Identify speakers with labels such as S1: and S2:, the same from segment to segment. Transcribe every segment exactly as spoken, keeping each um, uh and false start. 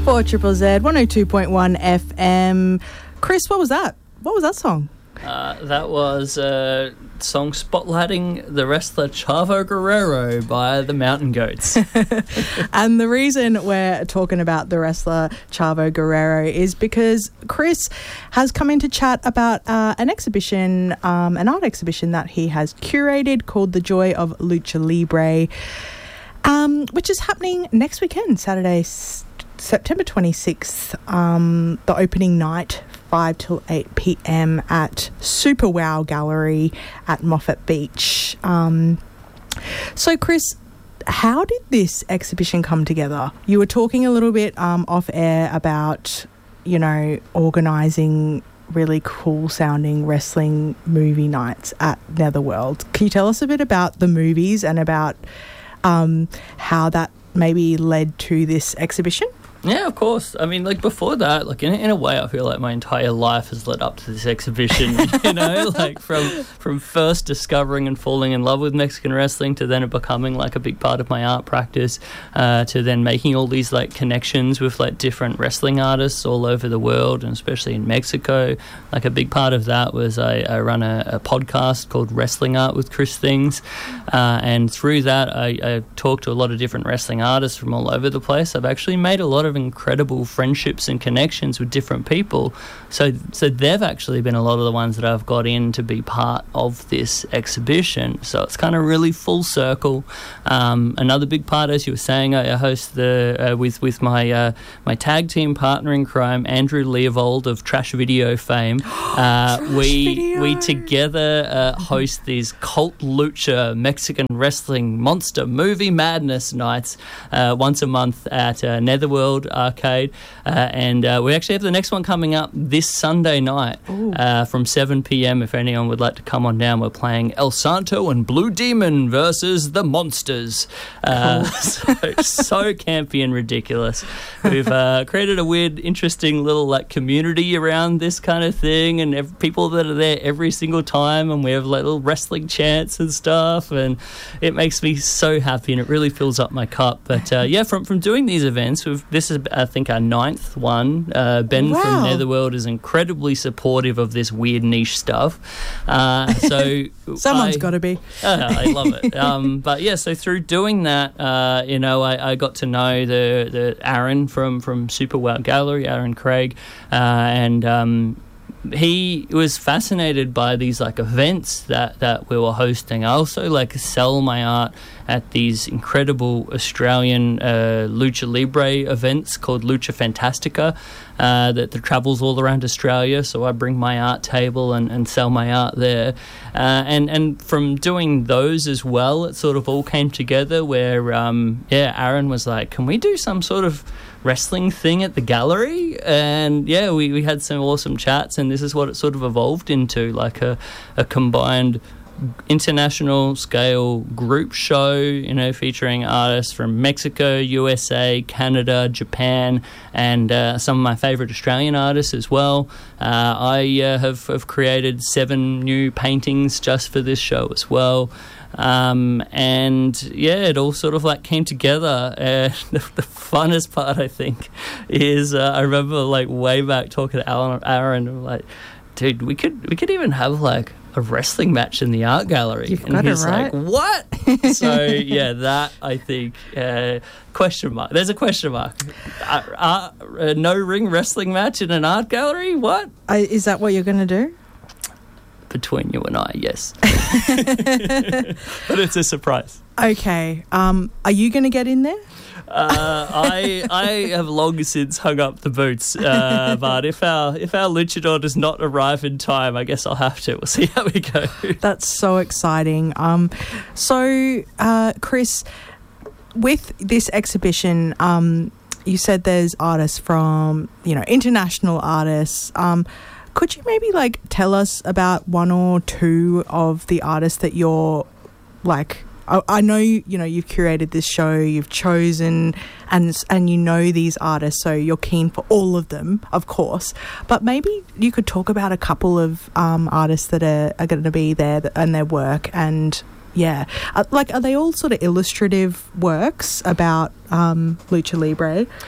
S1: four Triple Z, one oh two point one F M. Chris, what was that? What was that song?
S2: Uh, that was a song spotlighting the wrestler Chavo Guerrero by the Mountain Goats.
S1: And the reason we're talking about the wrestler Chavo Guerrero is because Chris has come in to chat about uh, an exhibition, um, an art exhibition that he has curated called The Joy of Lucha Libre, um, which is happening next weekend, Saturday, S- September twenty-sixth, um, the opening night, five till eight p.m. at Super Wow Gallery at Moffat Beach. Um, so, Chris, how did this exhibition come together? You were talking a little bit um, off air about, you know, organising really cool-sounding wrestling movie nights at Netherworld. Can you tell us a bit about the movies and about um, how that maybe led to this exhibition?
S2: Yeah, of course. I mean, like, before that, like, in, in a way, I feel like my entire life has led up to this exhibition, you know, like, from from first discovering and falling in love with Mexican wrestling to then it becoming, like, a big part of my art practice, uh, to then making all these, like, connections with, like, different wrestling artists all over the world, and especially in Mexico. Like, a big part of that was I, I run a, a podcast called Wrestling Art with Chris Things, uh, and through that, I, I talked to a lot of different wrestling artists from all over the place. I've actually made a lot of incredible friendships and connections with different people, so so they've actually been a lot of the ones that I've got in to be part of this exhibition. So it's kind of really full circle. Um, another big part, as you were saying, I host the uh, with with my uh, my tag team partner in crime, Andrew Leovold of Trash Video fame. Uh,
S1: Trash
S2: we
S1: Video.
S2: we together uh, host these cult lucha Mexican wrestling monster movie madness nights uh, once a month at uh, Netherworld Arcade, uh, and uh, we actually have the next one coming up this Sunday night uh, from seven p.m. If anyone would like to come on down, we're playing El Santo and Blue Demon versus the Monsters. Uh, so, so campy and ridiculous. We've uh, created a weird, interesting little like community around this kind of thing, and ev- people that are there every single time, and we have like, little wrestling chants and stuff, and it makes me so happy, and it really fills up my cup. But uh, yeah, from from doing these events, we've, this is I think our ninth one. Uh, Ben
S1: Wow.
S2: from Netherworld is incredibly supportive of this weird niche stuff. Uh, so
S1: Someone's
S2: I,
S1: got to be.
S2: uh, I love it. Um, but yeah, so through doing that, uh, you know, I, I got to know the the Aaron from from Super Wow Gallery, Aaron Craig, uh, and um, he was fascinated by these like events that, that we were hosting. I also like sell my art at these incredible Australian uh, Lucha Libre events called Lucha Fantastica uh, that, that travels all around Australia. So I bring my art table and, and sell my art there. Uh, and, and from doing those as well, it sort of all came together where, um, yeah, Aaron was like, can we do some sort of wrestling thing at the gallery? And yeah, we, we had some awesome chats, and this is what it sort of evolved into, like a, a combined international scale group show, you know, featuring artists from Mexico, U S A, Canada, Japan, and uh, some of my favourite Australian artists as well. Uh, I uh, have, have created seven new paintings just for this show as well. Um, and yeah, it all sort of like came together. And the, the funnest part, I think, is uh, I remember like way back talking to Alan, Aaron, and like, dude, we could we could even have like a wrestling match in the art gallery.
S1: You've
S2: and
S1: got it
S2: he's
S1: right.
S2: like, what? So yeah, that I think uh, question mark. There's a question mark. Uh, uh, uh, no ring wrestling match in an art gallery? What?
S1: I, is that what you're going to do?
S2: Between you and I, yes. But it's a surprise.
S1: Okay. Um, are you going to get in there?
S2: Uh, I I have long since hung up the boots, uh, but if our if our luchador does not arrive in time, I guess I'll have to. We'll see how we go.
S1: That's so exciting. Um, so, uh, Chris, with this exhibition, um, you said there's artists from, you know, international artists. Um, could you maybe like tell us about one or two of the artists that you're like? I, I know you, you know you've curated this show, you've chosen, and and you know these artists, so you're keen for all of them, of course. But maybe you could talk about a couple of um, artists that are, are going to be there and their work, and yeah, uh, like are they all sort of illustrative works about um, Lucha Libre?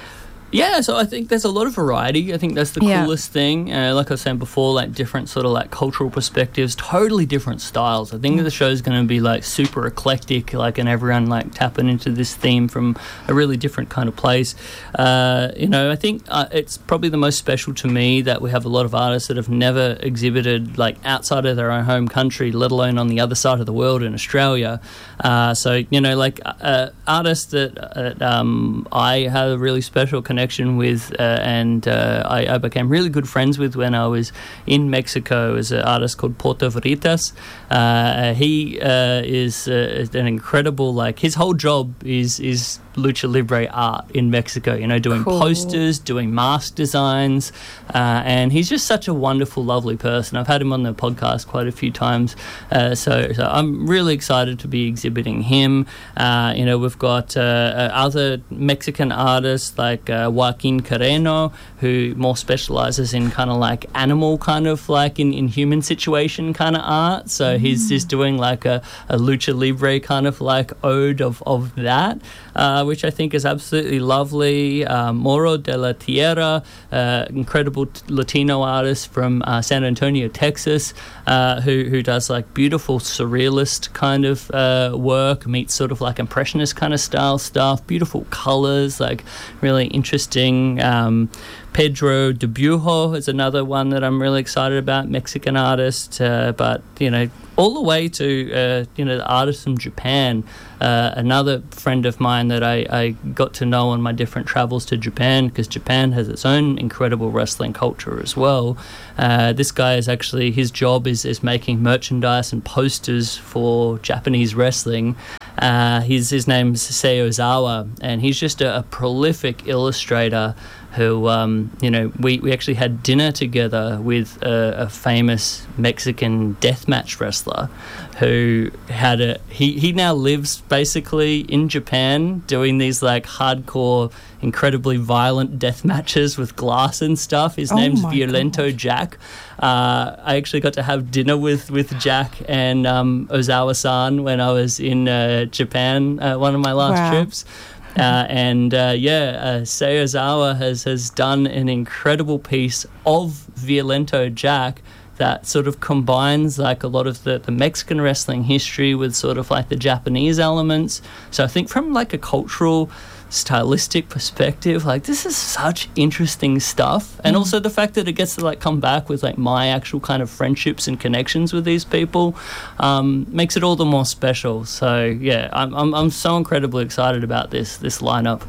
S2: Yeah, so I think there's a lot of variety. I think that's the
S1: Yeah.
S2: coolest thing. Uh, like I was saying before, like different sort of like cultural perspectives, totally different styles. I think
S1: Mm.
S2: the show's going to be like super eclectic, like, and everyone like tapping into this theme from a really different kind of place. Uh, you know, I think uh, it's probably the most special to me that we have a lot of artists that have never exhibited like outside of their own home country, let alone on the other side of the world in Australia. Uh, so, you know, like uh, artists that uh, um, I have a really special connection with uh, and uh, I, I became really good friends with when I was in Mexico is an artist called Porto Veritas. Uh, he uh, is uh, an incredible, like his whole job is is lucha libre art in Mexico, you know, doing
S1: Cool.
S2: posters, doing mask designs, uh, and he's just such a wonderful, lovely person. I've had him on the podcast quite a few times, uh, so, so I'm really excited to be exhibiting him. Uh, you know, we've got uh, uh, other Mexican artists like uh, Joaquin Carreno, who more specializes in kind of like animal kind of like in, in human situation kind of art, so mm. he's just doing like a, a lucha libre kind of like ode of, of that, uh, which I think is absolutely lovely. Uh, Moro de la Tierra, uh, incredible t- Latino artist from uh, San Antonio, Texas, uh, who who does like beautiful surrealist kind of uh, work, meets sort of like impressionist kind of style stuff, beautiful colors, like really interesting. Um, Pedro de Bujo is another one that I'm really excited about, Mexican artist, uh, but, you know, all the way to, uh, you know, the artists from Japan. Uh, another friend of mine that I, I got to know on my different travels to Japan, because Japan has its own incredible wrestling culture as well. Uh, this guy is actually, his job is, is making merchandise and posters for Japanese wrestling. Uh, his, his name's Seiyo Ozawa, and he's just a, a prolific illustrator who, um, you know, we, we actually had dinner together with a, a famous Mexican deathmatch wrestler who had a, he, he now lives basically in Japan doing these like hardcore, incredibly violent death matches with glass and stuff. His
S1: Oh
S2: name's
S1: my
S2: Violento
S1: gosh.
S2: Jack. Uh, I actually got to have dinner with, with Jack and um, Ozawa-san when I was in uh, Japan, uh, one of my last
S1: Wow.
S2: trips. Uh, and uh, yeah, uh, Seiyo Ozawa has, has done an incredible piece of Violento Jack that sort of combines like a lot of the, the Mexican wrestling history with sort of like the Japanese elements. So I think from like a cultural, stylistic perspective, like this is such interesting stuff. And
S1: Mm.
S2: also the fact that it gets to like come back with like my actual kind of friendships and connections with these people um, makes it all the more special. So yeah, I'm, I'm I'm so incredibly excited about this this lineup.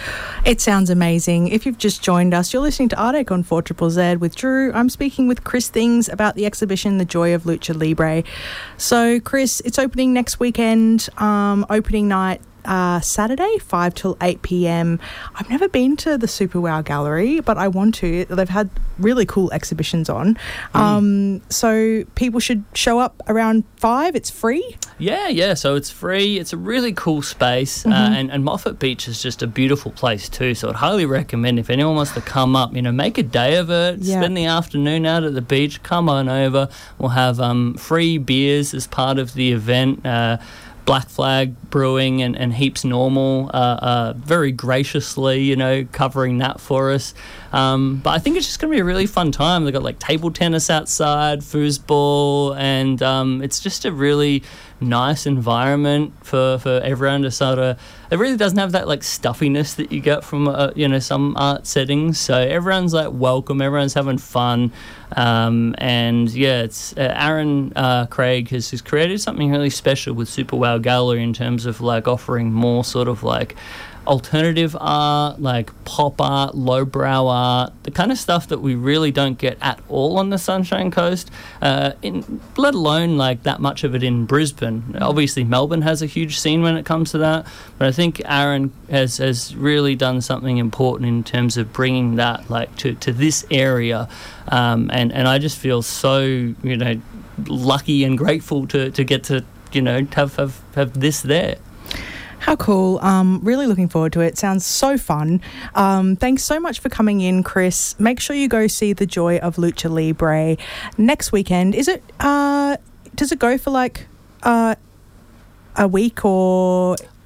S1: It sounds amazing. If you've just joined us, you're listening to Artec on four Z Z Z with Drew. I'm speaking with Chris Things about the exhibition The Joy of Lucha Libre. So, Chris, it's opening next weekend, um, opening night uh, Saturday, five till eight p.m. I've never been to the Super Wow Gallery, but I want to. They've had really cool exhibitions on. Mm. Um, so people should show up around five. It's free.
S2: Yeah, yeah. So it's free. It's a really cool space.
S1: Mm-hmm.
S2: Uh, and, and Moffat Beach is just a beautiful place too. So I'd highly recommend if anyone wants to come up, you know, make a day of it.
S1: Yeah.
S2: Spend the afternoon out at the beach. Come on over. We'll have um, free beers as part of the event. Uh, Black Flag Brewing and, and Heaps Normal uh, uh, very graciously, you know, covering that for us. Um, but I think it's just going to be a really fun time. They've got like table tennis outside, foosball, and um, it's just a really nice environment for, for everyone to sort of... It really doesn't have that like stuffiness that you get from, uh, you know, some art settings. So everyone's like welcome, everyone's having fun. Um, and yeah, it's uh, Aaron uh, Craig has, has created something really special with Super Wow Gallery in terms of like offering more sort of like alternative art, like pop art, lowbrow art, the kind of stuff that we really don't get at all on the Sunshine Coast, uh, in, let alone like that much of it in Brisbane. Obviously Melbourne has a huge scene when it comes to that, but I think Aaron has, has really done something important in terms of bringing that like to, to this area, um, and, and I just feel so, you know, lucky and grateful to, to get to, you know, have, have, have this there.
S1: How cool. Um, really looking forward to it. Sounds so fun. Um, thanks so much for coming in, Chris. Make sure you go see The Joy of Lucha Libre next weekend. Is it, uh, does it go for like uh, a week or...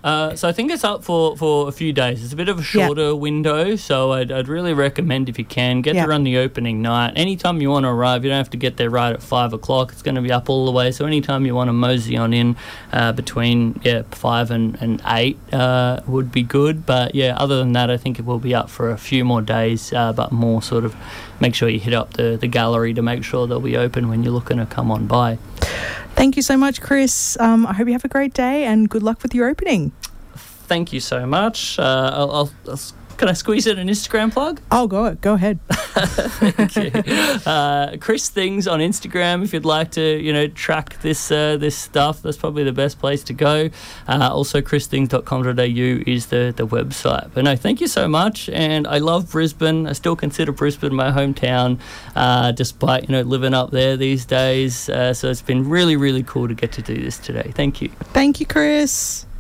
S2: Uh, so I think it's up for, for a few days. It's a bit of a shorter yep. window, so I'd, I'd really recommend if you can, get yep. there on the opening night. Anytime you want to arrive, you don't have to get there right at five o'clock. It's going to be up all the way, so anytime you want to mosey on in uh, between yeah five and, and eight uh, would be good. But yeah, other than that, I think it will be up for a few more days, uh, but more sort of make sure you hit up the, the gallery to make sure they'll be open when you're looking to come on by.
S1: Thank you so much, Chris. Um, I hope you have a great day and good luck with your opening.
S2: Thank you so much. Uh, I'll, I'll, I'll, can I squeeze in an Instagram plug?
S1: Oh, go go ahead.
S2: Thank you. Uh, Chris Things on Instagram. If you'd like to, you know, track this uh, this stuff, that's probably the best place to go. Uh, also, chris things dot com dot a u is the, the website. But no, thank you so much. And I love Brisbane. I still consider Brisbane my hometown, uh, despite, you know, living up there these days. Uh, so it's been really, really cool to get to do this today. Thank you.
S1: Thank you, Chris.